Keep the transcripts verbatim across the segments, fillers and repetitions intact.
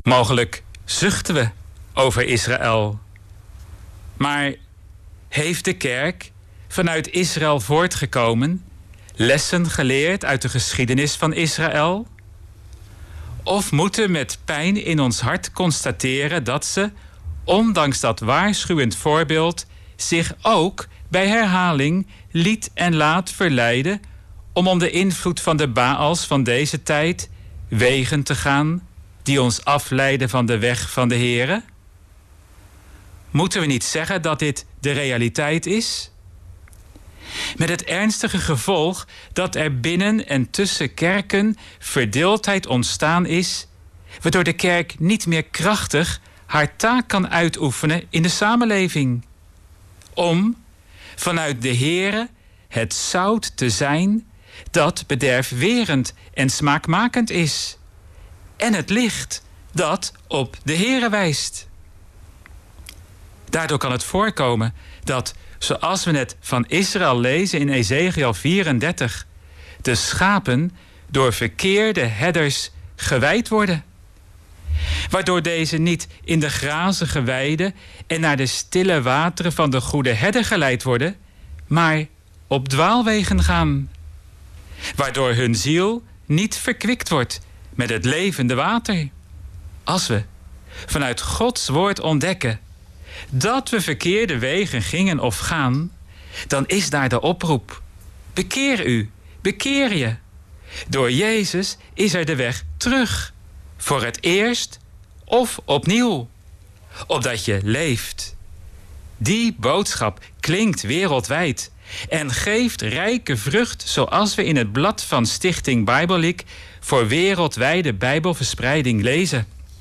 Mogelijk zuchten we over Israël. Maar heeft de kerk vanuit Israël voortgekomen lessen geleerd uit de geschiedenis van Israël? Of moeten we met pijn in ons hart constateren dat ze, ondanks dat waarschuwend voorbeeld, zich ook bij herhaling liet en laat verleiden om onder invloed van de Baals van deze tijd wegen te gaan die ons afleiden van de weg van de Here? Moeten we niet zeggen dat dit de realiteit is? Met het ernstige gevolg dat er binnen en tussen kerken verdeeldheid ontstaan is, waardoor de kerk niet meer krachtig haar taak kan uitoefenen in de samenleving. Om vanuit de Here het zout te zijn dat bederfwerend en smaakmakend is. En het licht dat op de Here wijst. Daardoor kan het voorkomen dat, zoals we net van Israël lezen in Ezekiel vierendertig, de schapen door verkeerde herders gewijd worden. Waardoor deze niet in de grazige weide en naar de stille wateren van de goede herder geleid worden, maar op dwaalwegen gaan. Waardoor hun ziel niet verkwikt wordt met het levende water. Als we vanuit Gods woord ontdekken dat we verkeerde wegen gingen of gaan, dan is daar de oproep: bekeer u, bekeer je. Door Jezus is er de weg terug, voor het eerst of opnieuw, opdat je leeft. Die boodschap klinkt wereldwijd en geeft rijke vrucht, zoals we in het blad van Stichting Bijbelliek voor wereldwijde Bijbelverspreiding lezen.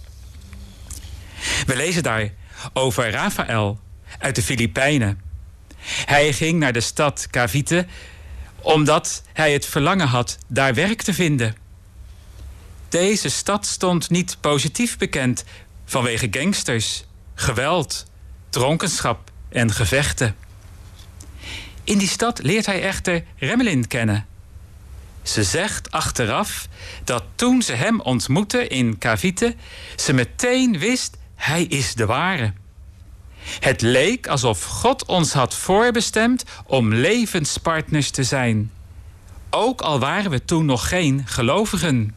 We lezen daar over Rafael uit de Filipijnen. Hij ging naar de stad Cavite omdat hij het verlangen had daar werk te vinden. Deze stad stond niet positief bekend vanwege gangsters, geweld, dronkenschap en gevechten. In die stad leert hij echter Remmelin kennen. Ze zegt achteraf dat toen ze hem ontmoette in Cavite, ze meteen wist: hij is de ware. Het leek alsof God ons had voorbestemd om levenspartners te zijn. Ook al waren we toen nog geen gelovigen.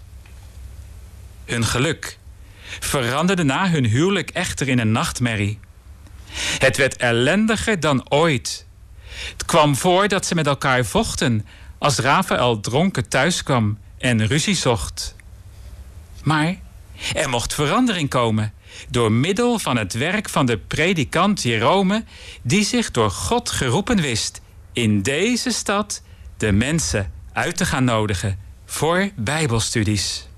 Hun geluk veranderde na hun huwelijk echter in een nachtmerrie. Het werd ellendiger dan ooit. Het kwam voor dat ze met elkaar vochten als Rafael dronken thuiskwam en ruzie zocht. Maar er mocht verandering komen door middel van het werk van de predikant Jerome, die zich door God geroepen wist in deze stad de mensen uit te gaan nodigen voor Bijbelstudies.